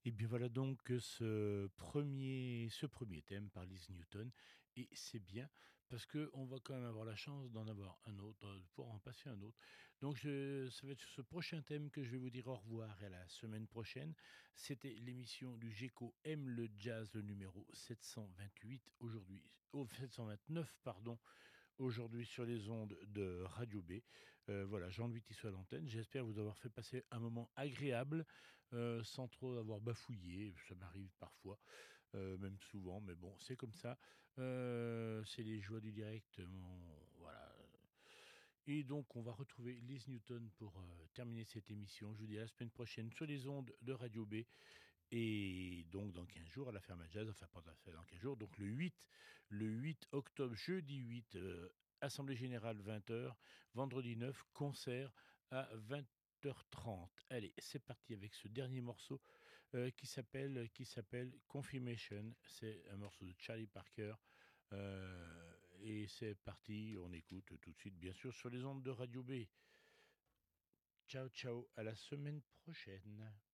Et bien voilà donc ce premier thème par Liz Newton et c'est bien parce que on va quand même avoir la chance d'en avoir un autre, de pouvoir en passer un autre. Donc ça va être sur ce prochain thème que je vais vous dire au revoir et à la semaine prochaine. C'était l'émission du GECO aime le jazz, le numéro 728 aujourd'hui, 729 pardon, aujourd'hui sur les ondes de Radio B. Voilà, Jean-Louis Tissot à l'antenne. J'espère vous avoir fait passer un moment agréable, sans trop avoir bafouillé. Ça m'arrive parfois, même souvent, mais bon, c'est comme ça. C'est les joies du direct. Voilà. Et donc, on va retrouver Liz Newton pour terminer cette émission. Je vous dis à la semaine prochaine sur les ondes de Radio B. Et donc, dans 15 jours, à la Ferme à Jazz, enfin, pas tout à fait dans 15 jours, donc le 8 octobre, jeudi 8, Assemblée Générale 20 h, vendredi 9, concert à 20 h 30. Allez, c'est parti avec ce dernier morceau qui s'appelle Confirmation. C'est un morceau de Charlie Parker. Et c'est parti, on écoute tout de suite, bien sûr, sur les ondes de Radio B. Ciao, ciao, à la semaine prochaine.